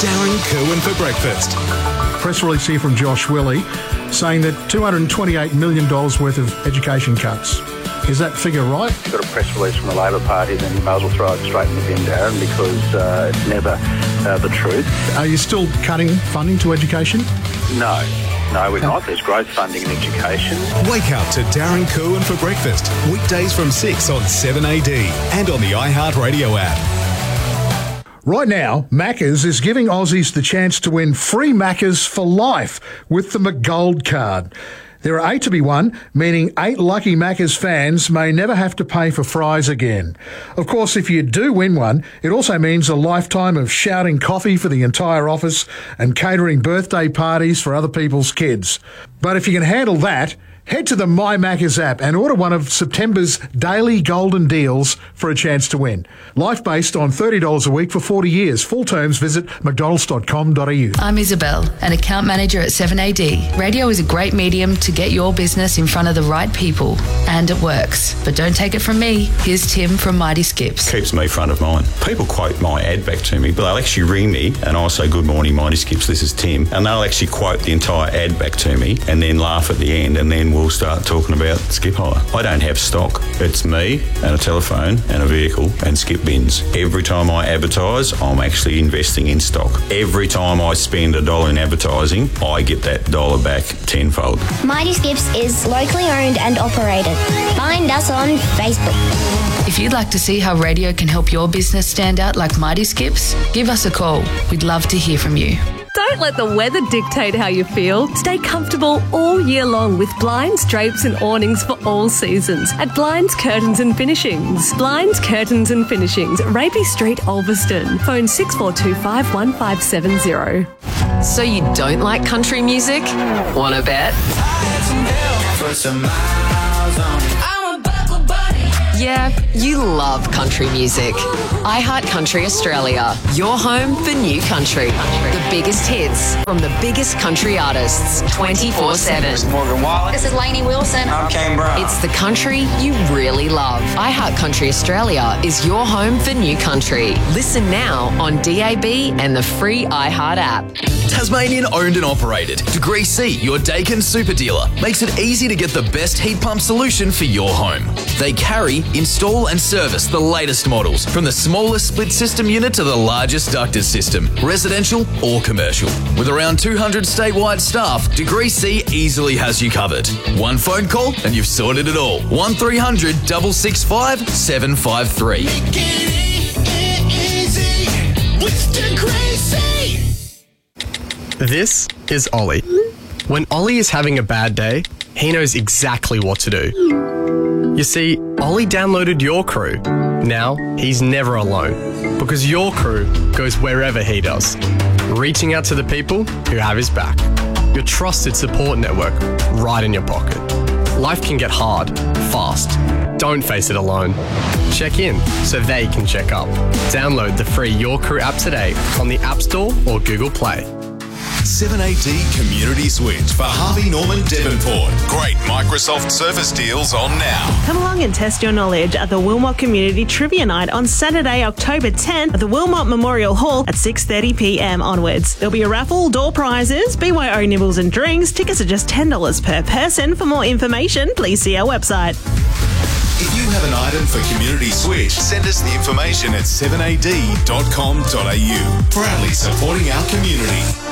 Darren Kerwin for breakfast. Press release here from Josh Willey saying that $228 million worth of education cuts. Is that figure right? Got a press release from the Labor Party, then you may as well throw it straight in the bin, Darren, because it's never the truth. Are you still cutting funding to education? No, we're not. There's growth funding in education. Wake up to Darren Kerwin for breakfast. Weekdays from 6 on 7AD and on the iHeartRadio app. Right now, Macca's is giving Aussies the chance to win free Macca's for life with the McGold card. There are 8 to be won, meaning 8 lucky Macca's fans may never have to pay for fries again. Of course, if you do win one, it also means a lifetime of shouting coffee for the entire office and catering birthday parties for other people's kids. But if you can handle that, head to the My Macca's app and order one of September's daily golden deals for a chance to win. Life based on $30 a week for 40 years. Full terms visit mcdonalds.com.au. I'm Isabel, an account manager at 7AD. Radio is a great medium to get your business in front of the right people, and it works. But don't take it from me. Here's Tim from Mighty Skips. Keeps me front of mind. People quote my ad back to me, but they'll actually ring me and I'll say, "Good morning, Mighty Skips, this is Tim." And they'll actually quote the entire ad back to me and then laugh at the end, and then we'll start talking about skip hire. I don't have stock. It's me and a telephone and a vehicle and skip bins. Every time I advertise, I'm actually investing in stock. Every time I spend $1 in advertising, I get that dollar back tenfold. Mighty Skips is locally owned and operated. Find us on Facebook. If you'd like to see how radio can help your business stand out like Mighty Skips, give us a call. We'd love to hear from you. Don't let the weather dictate how you feel. Stay comfortable all year long with blinds, drapes and awnings for all seasons at Blinds, Curtains and Finishings. Blinds, Curtains and Finishings, Rapey Street, Ulverston. Phone 6425 1570. So you don't like country music? Wanna bet? Yeah, you love country music. iHeart Country Australia, your home for new country. The biggest hits from the biggest country artists, 24/7. Morgan Wallen. This is Lainey Wilson. I'm Kane Brown. It's the country you really love. iHeart Country Australia is your home for new country. Listen now on DAB and the free iHeart app. Tasmanian owned and operated. Degree C, your Dakin super dealer, makes it easy to get the best heat pump solution for your home. They carry, install and service the latest models, from the smallest split system unit to the largest ducted system, residential or commercial. With around 200 statewide staff, Degree C easily has you covered. One phone call and you've sorted it all. 1300 665 753. Make it easy with Degree C. This is Ollie. When Ollie is having a bad day, he knows exactly what to do. You see, Ollie downloaded Your Crew. Now, he's never alone, because Your Crew goes wherever he does, reaching out to the people who have his back. Your trusted support network right in your pocket. Life can get hard, fast. Don't face it alone. Check in so they can check up. Download the free Your Crew app today on the App Store or Google Play. 7AD Community Switch for Harvey Norman Devonport. Great Microsoft Surface deals on now. Come along and test your knowledge at the Wilmot Community Trivia Night on Saturday, October 10th at the Wilmot Memorial Hall at 6:30pm onwards. There'll be a raffle, door prizes, BYO nibbles and drinks. Tickets are just $10 per person. For more information, please see our website. If you have an item for Community Switch, send us the information at 7ad.com.au. Proudly supporting our community.